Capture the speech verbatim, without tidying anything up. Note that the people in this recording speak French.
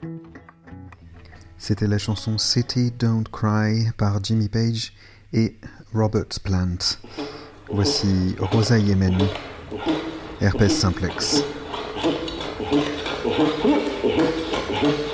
C'était la chanson City Don't Cry par Jimmy Page et Robert Plant. Voici Rosa Yemen, Herpes Simplex.